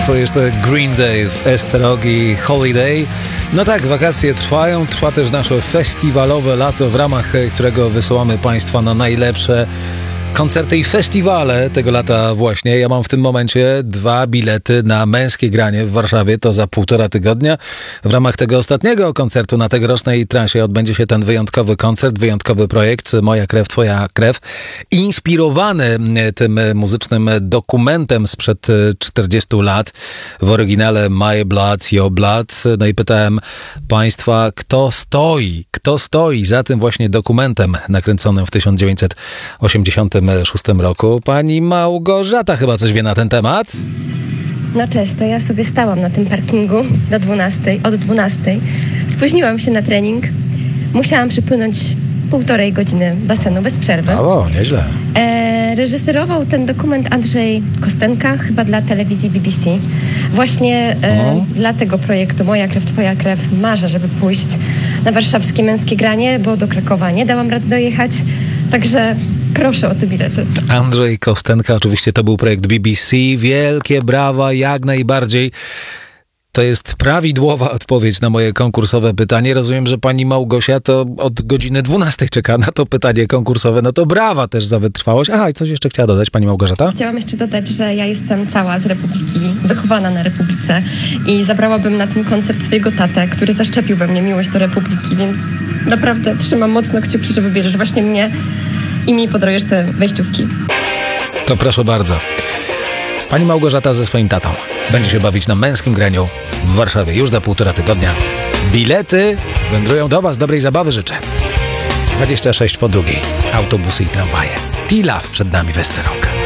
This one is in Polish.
To jest Green Day w Esterogii Holiday. No tak, wakacje trwają, trwa też nasze festiwalowe lato, w ramach którego wysyłamy Państwa na najlepsze koncerty i festiwale tego lata właśnie. Ja mam w tym momencie 2 bilety na męskie granie w Warszawie, to za 1,5 tygodnia. W ramach tego ostatniego koncertu na tegorocznej trasie odbędzie się ten wyjątkowy koncert, wyjątkowy projekt Moja krew, twoja krew, inspirowany tym muzycznym dokumentem sprzed 40 lat, w oryginale My Blood, Your Blood. No i pytałem Państwa, kto stoi za tym właśnie dokumentem nakręconym w 1986 roku. Pani Małgorzata chyba coś wie na ten temat? No cześć, to ja sobie stałam na tym parkingu od 12. Spóźniłam się na trening. Musiałam przypłynąć 1,5 godziny basenu bez przerwy. O, nieźle. Reżyserował ten dokument Andrzej Kostenka, chyba dla telewizji BBC. Właśnie dla tego projektu Moja krew, twoja krew marzę, żeby pójść na warszawskie męskie granie, bo do Krakowa nie dałam rady dojechać. Także proszę o te bilety. Andrzej Kostenka, oczywiście to był projekt BBC. Wielkie brawa, jak najbardziej. To jest prawidłowa odpowiedź na moje konkursowe pytanie. Rozumiem, że pani Małgosia to od godziny 12 czeka na to pytanie konkursowe. No to brawa też za wytrwałość. Aha, i coś jeszcze chciała dodać pani Małgorzata? Chciałam jeszcze dodać, że ja jestem cała z Republiki, wychowana na Republice i zabrałabym na ten koncert swojego tatę, który zaszczepił we mnie miłość do Republiki, więc naprawdę trzymam mocno kciuki, że wybierzesz właśnie mnie i mi podarujesz te wejściówki. To proszę bardzo. Pani Małgorzata ze swoim tatą będzie się bawić na męskim graniu w Warszawie już za 1,5 tygodnia. Bilety wędrują do Was. Dobrej zabawy życzę. 26 po 2. Autobusy i tramwaje. T-Love przed nami w Esterog.